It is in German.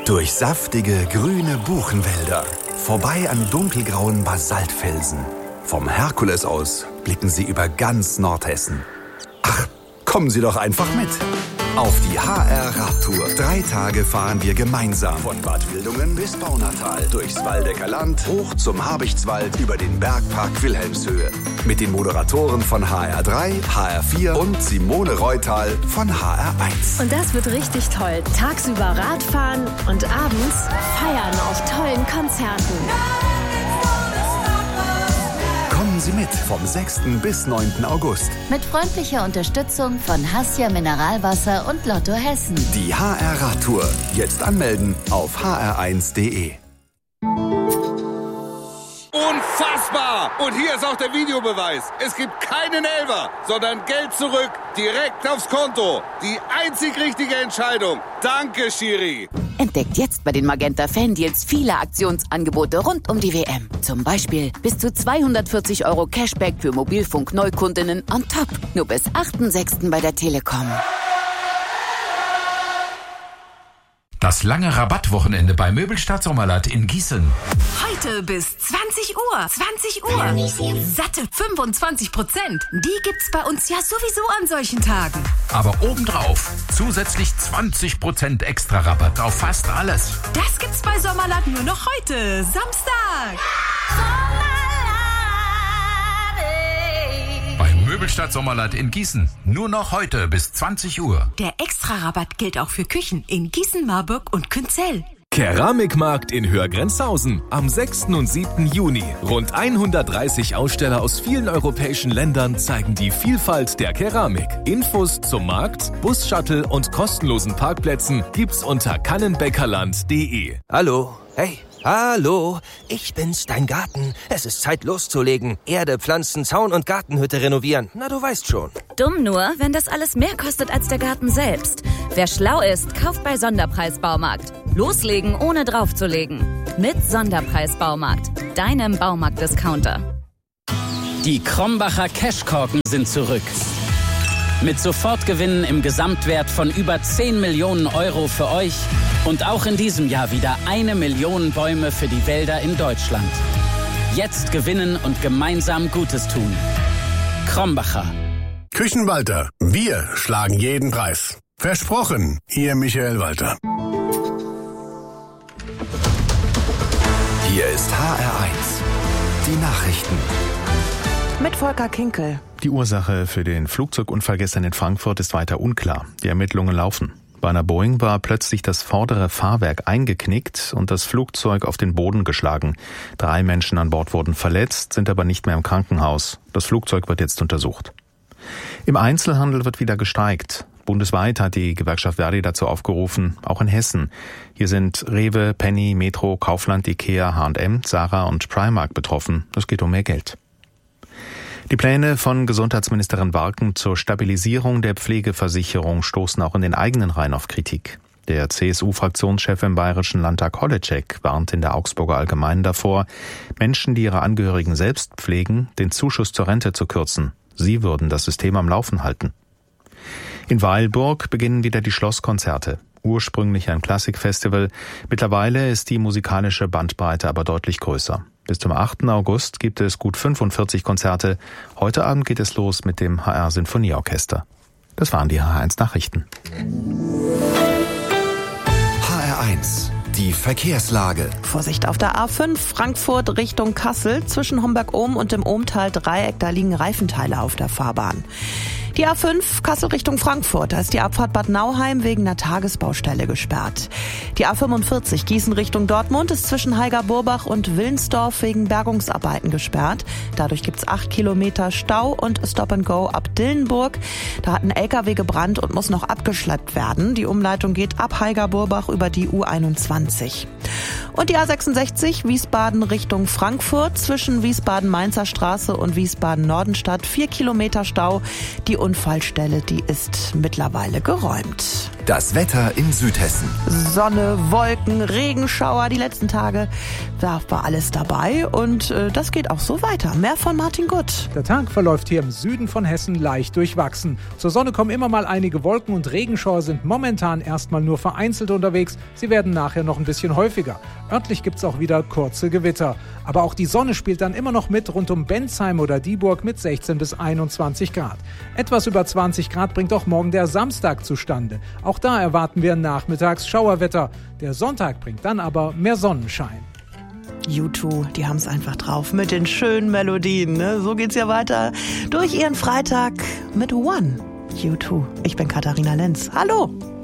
Durch saftige, grüne Buchenwälder, vorbei an dunkelgrauen Basaltfelsen. Vom Herkules aus blicken Sie über ganz Nordhessen. Ach, kommen Sie doch einfach mit. Auf die HR-Radtour. 3 Tage fahren wir gemeinsam. Von Bad Wildungen bis Baunatal. Durchs Waldecker Land, hoch zum Habichtswald, über den Bergpark Wilhelmshöhe. Mit den Moderatoren von HR3, HR4 und Simone Reutal von HR1. Und das wird richtig toll. Tagsüber Radfahren und abends feiern auf tollen Konzerten. Kommen Sie mit vom 6. bis 9. August. Mit freundlicher Unterstützung von Hassia Mineralwasser und Lotto Hessen. Die HR-Radtour. Jetzt anmelden auf hr1.de. Unfassbar! Und hier ist auch der Videobeweis. Es gibt keinen Elfer, sondern Geld zurück, direkt aufs Konto. Die einzig richtige Entscheidung. Danke, Schiri. Entdeckt jetzt bei den Magenta Fan-Deals viele Aktionsangebote rund um die WM. Zum Beispiel bis zu 240 € Cashback für Mobilfunk-Neukundinnen on top. Nur bis 8.6. bei der Telekom. Das lange Rabattwochenende bei Möbelstadt Sommerladt in Gießen. Heute bis 20 Uhr. 20 Uhr. Satte 25%. Die gibt's bei uns ja sowieso an solchen Tagen. Aber obendrauf zusätzlich 20% extra Rabatt auf fast alles. Das gibt's bei Sommerladt nur noch heute, Samstag. Bei Möbelstadt Sommerladt in Gießen. Nur noch heute bis 20 Uhr. Der Extra-Rabatt gilt auch für Küchen in Gießen, Marburg und Künzell. Keramikmarkt in Hörgrenzhausen am 6. und 7. Juni. Rund 130 Aussteller aus vielen europäischen Ländern zeigen die Vielfalt der Keramik. Infos zum Markt, Bus-Shuttle und kostenlosen Parkplätzen gibt's unter kannenbäckerland.de. Hallo, hey. Hallo, ich bin's, dein Garten. Es ist Zeit loszulegen. Erde, Pflanzen, Zaun und Gartenhütte renovieren. Na, du weißt schon. Dumm nur, wenn das alles mehr kostet als der Garten selbst. Wer schlau ist, kauft bei Sonderpreis-Baumarkt. Loslegen, ohne draufzulegen. Mit Sonderpreis-Baumarkt, deinem Baumarkt-Discounter. Die Krombacher Cashkorken sind zurück. Mit Sofortgewinnen im Gesamtwert von über 10 Millionen € für euch. Und auch in diesem Jahr wieder 1 Million Bäume für die Wälder in Deutschland. Jetzt gewinnen und gemeinsam Gutes tun. Krombacher. Küchenwalter. Wir schlagen jeden Preis. Versprochen, Ihr Michael Walter. Hier ist HR1. Die Nachrichten. Mit Volker Kinkel. Die Ursache für den Flugzeugunfall gestern in Frankfurt ist weiter unklar. Die Ermittlungen laufen. Bei einer Boeing war plötzlich das vordere Fahrwerk eingeknickt und das Flugzeug auf den Boden geschlagen. 3 Menschen an Bord wurden verletzt, sind aber nicht mehr im Krankenhaus. Das Flugzeug wird jetzt untersucht. Im Einzelhandel wird wieder gestreikt. Bundesweit hat die Gewerkschaft Verdi dazu aufgerufen, auch in Hessen. Hier sind Rewe, Penny, Metro, Kaufland, Ikea, H&M, Zara und Primark betroffen. Es geht um mehr Geld. Die Pläne von Gesundheitsministerin Barken zur Stabilisierung der Pflegeversicherung stoßen auch in den eigenen Reihen auf Kritik. Der CSU-Fraktionschef im Bayerischen Landtag Holleczek warnt in der Augsburger Allgemeinen davor, Menschen, die ihre Angehörigen selbst pflegen, den Zuschuss zur Rente zu kürzen. Sie würden das System am Laufen halten. In Weilburg beginnen wieder die Schlosskonzerte. Ursprünglich ein Klassikfestival. Mittlerweile ist die musikalische Bandbreite aber deutlich größer. Bis zum 8. August gibt es gut 45 Konzerte. Heute Abend geht es los mit dem HR Sinfonieorchester. Das waren die HR1 Nachrichten. HR1, die Verkehrslage. Vorsicht auf der A5 Frankfurt Richtung Kassel. Zwischen Homberg-Ohm und dem Ohmtal-Dreieck, da liegen Reifenteile auf der Fahrbahn. Die A5 Kassel Richtung Frankfurt, da ist die Abfahrt Bad Nauheim wegen einer Tagesbaustelle gesperrt. Die A45 Gießen Richtung Dortmund ist zwischen Heiger-Burbach und Willensdorf wegen Bergungsarbeiten gesperrt. Dadurch gibt's 8 Kilometer Stau und Stop and Go ab Dillenburg. Da hat ein LKW gebrannt und muss noch abgeschleppt werden. Die Umleitung geht ab Heiger-Burbach über die U21. Und die A66 Wiesbaden Richtung Frankfurt zwischen Wiesbaden-Mainzer Straße und Wiesbaden-Nordenstadt 4 Kilometer Stau. Die Unfallstelle, die ist mittlerweile geräumt. Das Wetter in Südhessen. Sonne, Wolken, Regenschauer. Die letzten Tage, da war alles dabei und das geht auch so weiter. Mehr von Martin Gutt. Der Tag verläuft hier im Süden von Hessen leicht durchwachsen. Zur Sonne kommen immer mal einige Wolken und Regenschauer sind momentan erstmal nur vereinzelt unterwegs. Sie werden nachher noch ein bisschen häufiger. Örtlich gibt es auch wieder kurze Gewitter. Aber auch die Sonne spielt dann immer noch mit rund um Bensheim oder Dieburg mit 16 bis 21 Grad. Etwas über 20 Grad bringt auch morgen der Samstag zustande. Auch da erwarten wir nachmittags Schauerwetter. Der Sonntag bringt dann aber mehr Sonnenschein. U2, die haben es einfach drauf mit den schönen Melodien. Ne? So geht's ja weiter durch ihren Freitag mit One. U2. Ich bin Katharina Lenz. Hallo.